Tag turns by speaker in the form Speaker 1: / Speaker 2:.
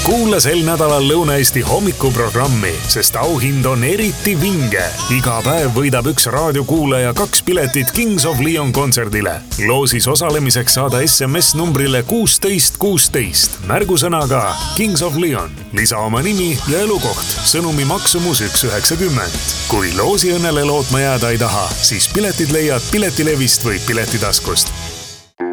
Speaker 1: Kuula sel nädalal Lõuna-Eesti hommikuprogrammi, sest auhind on eriti vinge. Iga päev võidab üks raadiokuulaja 2 piletit Kings of Leon kontserdile. Loosis osalemiseks saada SMS numbrile 1616. Märgusõnaga Kings of Leon. Lisa oma nimi ja elukoht. Sõnumi maksumus 1,90. Kui loosiõnnele lootma jääda ei taha, siis piletid leiad Piletilevist või Piletitaskust.